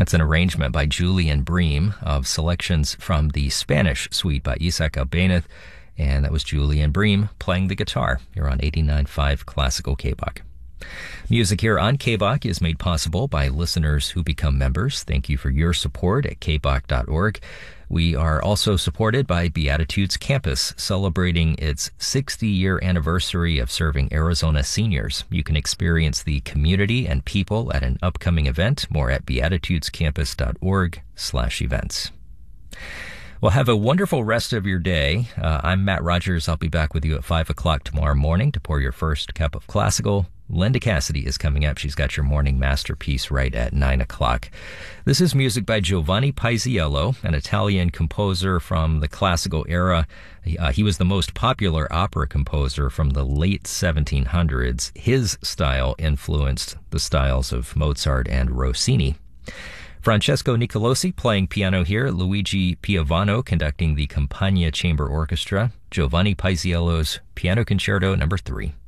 That's an arrangement by Julian Bream of selections from the Spanish Suite by Isaac Albéniz, and that was Julian Bream playing the guitar. You're on 89.5 Classical KBOK. Music here on KBOK is made possible by listeners who become members. Thank you for your support at kbok.org. We are also supported by Beatitudes Campus, celebrating its 60-year anniversary of serving Arizona seniors. You can experience the community and people at an upcoming event. More at beatitudescampus.org/events. Well, have a wonderful rest of your day. I'm Matt Rogers. I'll be back with you at 5 o'clock tomorrow morning to pour your first cup of classical. Linda Cassidy is coming up. She's got your morning masterpiece right at 9 o'clock. This is music by Giovanni Paisiello, an Italian composer from the classical era. He was the most popular opera composer from the late 1700s. His style influenced the styles of Mozart and Rossini. Francesco Nicolosi playing piano here, Luigi Piovano conducting the Campagna Chamber Orchestra, Giovanni Paisiello's Piano Concerto No. 3.